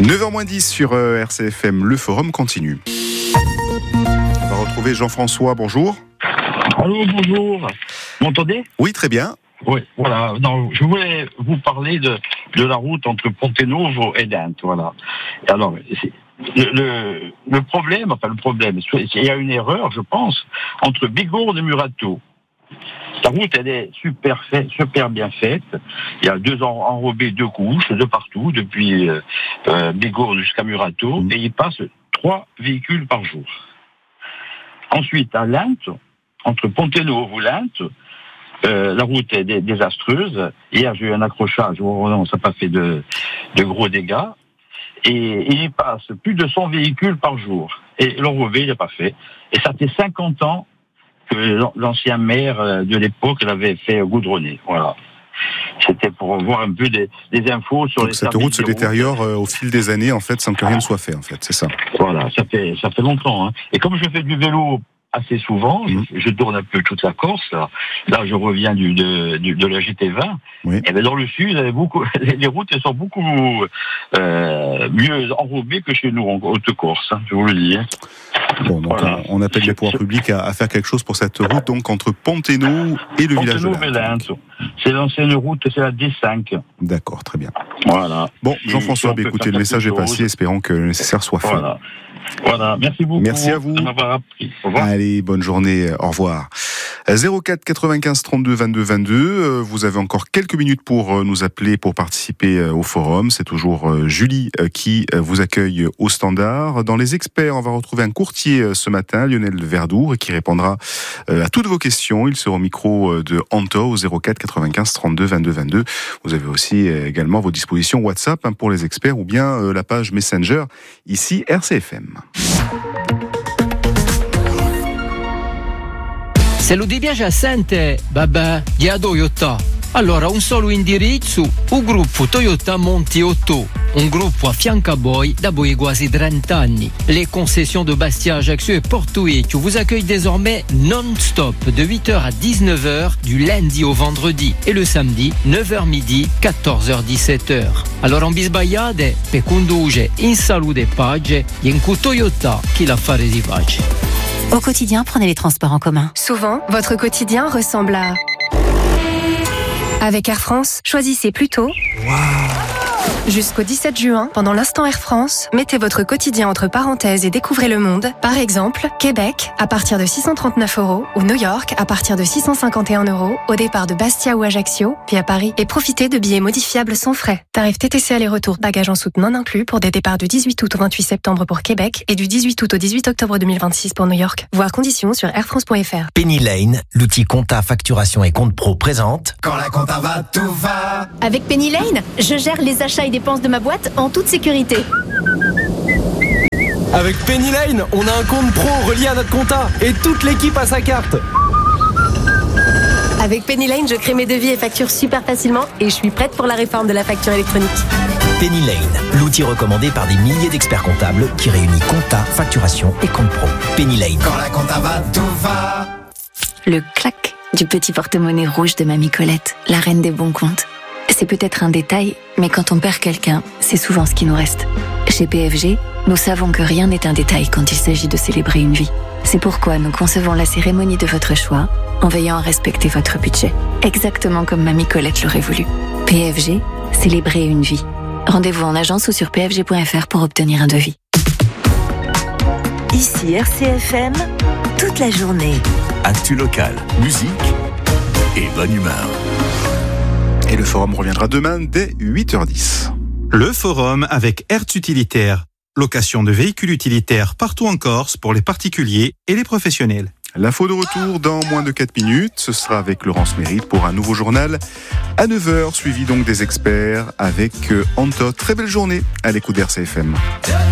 9h-10 sur RCFM, le forum continue. On va retrouver Jean-François, bonjour. Allô, bonjour. Vous m'entendez ? Oui, très bien. Oui, voilà. Non, je voulais vous parler de la route entre Ponte-Novo et Lente, voilà. Et alors, le problème, il y a une erreur, je pense, entre Bigourne et Murato. La route, elle est super bien faite. Il y a deux enrobés, deux couches, de partout, depuis Bigourne jusqu'à Murato, et il passe 3 véhicules par jour. Ensuite, à Lente, entre Ponte-Novo et Lente, la route est désastreuse. Hier, j'ai eu un accrochage. Non, ça n'a pas fait de gros dégâts. Et il passe plus de 100 véhicules par jour. Et l'enrobé, il n'est pas fait. Et ça fait 50 ans que l'ancien maire de l'époque l'avait fait goudronner. Voilà. C'était pour voir un peu des infos sur. Donc les cette route se détériore au fil des années, en fait, sans que rien ne soit fait, en fait, c'est ça. Voilà, ça fait longtemps. Hein. Et comme je fais du vélo assez souvent, je tourne un peu toute la Corse. Là, je reviens de la GT20. Oui. Et bien dans le sud, les routes elles sont beaucoup mieux enrobées que chez nous en Haute-Corse. Hein, je vous le dis. Hein. Bon, donc voilà. On appelle les pouvoirs publics à faire quelque chose pour cette route, donc entre Ponte-Novo et le village de Lente. C'est l'ancienne route, c'est la D5. D'accord, très bien. Voilà. Bon, Jean-François, écoutez, le message est passé, espérons que le nécessaire soit fait. Voilà, merci beaucoup. Merci à vous. De m'avoir appris. Au revoir. Allez, bonne journée, au revoir. 04 95 32 22 22, vous avez encore quelques minutes pour nous appeler pour participer au forum. C'est toujours Julie qui vous accueille au standard. Dans les experts, on va retrouver un courtier ce matin, Lionel Verdour, qui répondra à toutes vos questions. Il sera au micro de Anto au 04 95 32 22 22. Vous avez aussi également vos dispositions WhatsApp pour les experts ou bien la page Messenger ici RCFM. Se lo devi già sente, vabbè, di a Toyota. Allora, un solo indirizzo, il gruppo Toyota Monti 8. Un gruppo a fianco a voi da voi quasi 30 anni. Les concessions de Bastia, Ajaccio et Porto Vecchio vous accueillent désormais non-stop de 8h à 19h du lundi au vendredi et le samedi 9h midi, 14h 17h. Allora, un bisbagliate per condurre in salute e pace e in Toyota chi l'affare si face. Au quotidien, prenez les transports en commun. Souvent, votre quotidien ressemble à... Avec Air France, choisissez plutôt... Jusqu'au 17 juin, pendant l'instant Air France, mettez votre quotidien entre parenthèses et découvrez le monde. Par exemple, Québec, à partir de 639 €, ou New York, à partir de 651 €, au départ de Bastia ou Ajaccio, puis à Paris. Et profitez de billets modifiables sans frais. Tarif TTC aller-retour, bagages en soute non inclus pour des départs du 18 août au 28 septembre pour Québec et du 18 août au 18 octobre 2026 pour New York. Voir conditions sur airfrance.fr. Penny Lane, l'outil compta, facturation et compte pro présente. Quand la compta va, tout va. Avec Penny Lane, je gère les achats et dépenses de ma boîte en toute sécurité. Avec Penny Lane, on a un compte pro relié à notre compta et toute l'équipe a sa carte. Avec Penny Lane, je crée mes devis et factures super facilement et je suis prête pour la réforme de la facture électronique. Penny Lane, l'outil recommandé par des milliers d'experts comptables qui réunit compta, facturation et compte pro. Penny Lane. Quand la compta va, tout va. Le clac du petit porte-monnaie rouge de Mamie Colette, la reine des bons comptes. C'est peut-être un détail, mais quand on perd quelqu'un, c'est souvent ce qui nous reste. Chez PFG, nous savons que rien n'est un détail quand il s'agit de célébrer une vie. C'est pourquoi nous concevons la cérémonie de votre choix en veillant à respecter votre budget, exactement comme Mamie Colette l'aurait voulu. PFG, célébrer une vie. Rendez-vous en agence ou sur pfg.fr pour obtenir un devis. Ici RCFM, toute la journée. Actu local, musique et bonne humeur. Et le forum reviendra demain dès 8h10. Le forum avec Hertz Utilitaire. Location de véhicules utilitaires partout en Corse pour les particuliers et les professionnels. L'info de retour dans moins de 4 minutes. Ce sera avec Laurence Mérite pour un nouveau journal à 9h, suivi donc des experts avec Anto. Très belle journée à l'écoute d'RCFM.